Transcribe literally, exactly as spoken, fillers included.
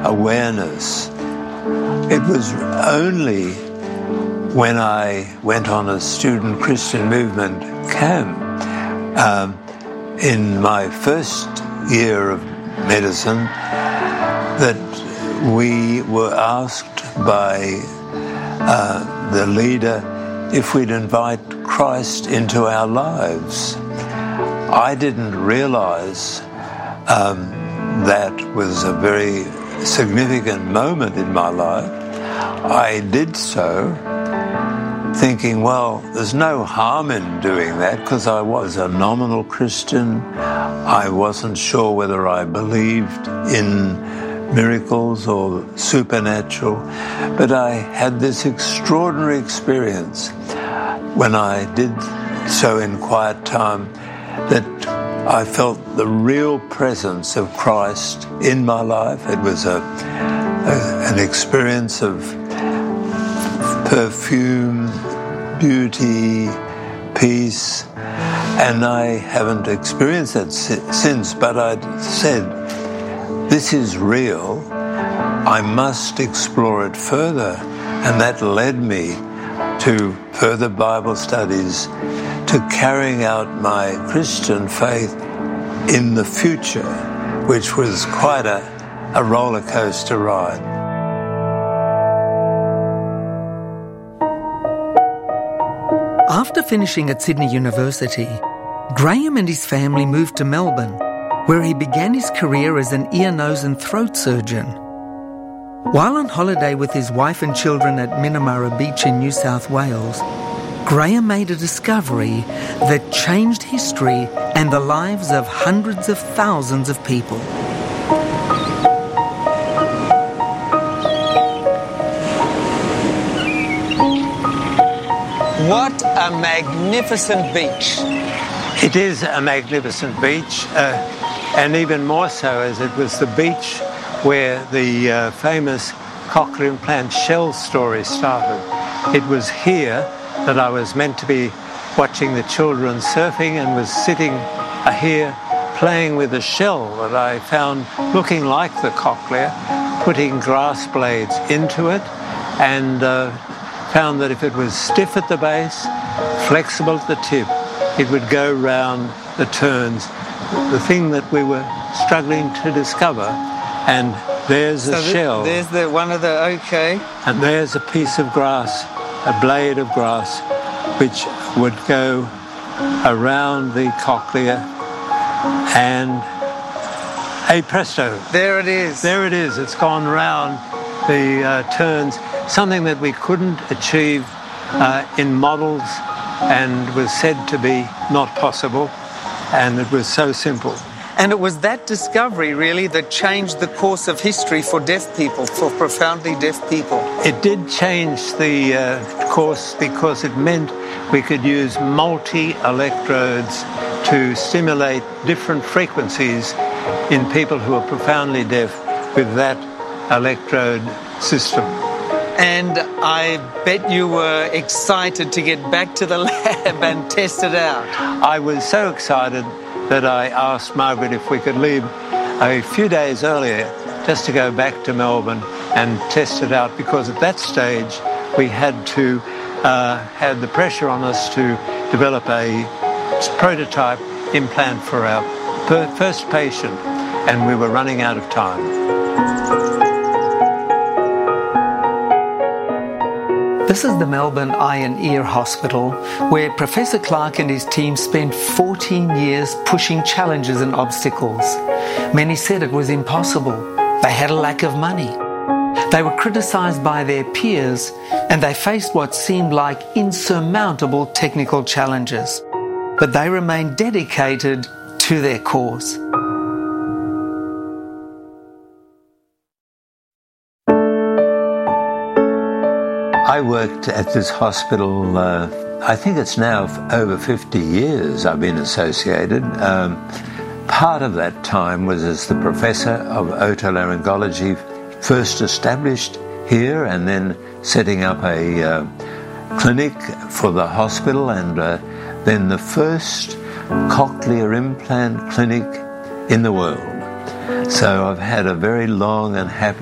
awareness. It was only when I went on a student Christian movement camp um, in my first year of medicine that we were asked by uh, the leader if we'd invite Christ into our lives. I didn't realize um, that was a very significant moment in my life. I did so thinking, well, there's no harm in doing that because I was a nominal Christian. I wasn't sure whether I believed in miracles or supernatural, but I had this extraordinary experience when I did so in quiet time that I felt the real presence of Christ in my life. It was a, a an experience of perfume, beauty, peace, and I haven't experienced that since, but I said, this is real, I must explore it further, and that led me to further Bible studies, to carrying out my Christian faith in the future, which was quite a, a roller coaster ride. After finishing at Sydney University, Graham and his family moved to Melbourne, where he began his career as an ear, nose and throat surgeon. While on holiday with his wife and children at Minamara Beach in New South Wales, Graham made a discovery that changed history and the lives of hundreds of thousands of people. What a magnificent beach. It is a magnificent beach, uh, and even more so as it was the beach where the uh, famous cochlear implant shell story started. It was here that I was meant to be watching the children surfing and was sitting here playing with a shell that I found looking like the cochlea, putting grass blades into it, and uh, found that if it was stiff at the base, flexible at the tip, it would go round the turns, the thing that we were struggling to discover. And there's a so shell. There's the one of the, okay. And there's a piece of grass, a blade of grass, which would go around the cochlea, and hey presto. There it is. There it is. It's gone round the uh, turns, something that we couldn't achieve uh, in models and was said to be not possible, and it was so simple. And it was that discovery, really, that changed the course of history for deaf people, for profoundly deaf people. It did change the uh, course because it meant we could use multi-electrodes to stimulate different frequencies in people who are profoundly deaf with that electrode system. And I bet you were excited to get back to the lab and test it out. I was so excited that I asked Margaret if we could leave a few days earlier just to go back to Melbourne and test it out, because at that stage we had to uh, have the pressure on us to develop a prototype implant for our first patient, and we were running out of time. This is the Melbourne Eye and Ear Hospital, where Professor Clark and his team spent fourteen years pushing challenges and obstacles. Many said it was impossible. They had a lack of money. They were criticised by their peers, and they faced what seemed like insurmountable technical challenges. But they remained dedicated to their cause. I worked at this hospital, uh, I think it's now over fifty years I've been associated. Um, part of that time was as the professor of otolaryngology, first established here, and then setting up a uh, clinic for the hospital, and uh, then the first cochlear implant clinic in the world. So I've had a very long and happy